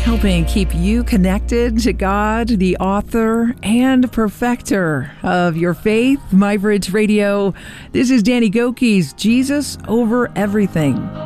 helping keep you connected to God, the author and perfecter of your faith. MyBridge Radio. This is Danny Gokey's Jesus Over Everything.